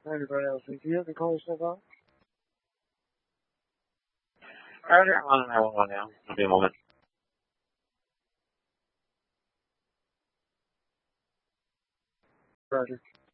Anybody else? Do you have to call yourself out? Roger, I'm on 911 now. It'll be a moment. Roger.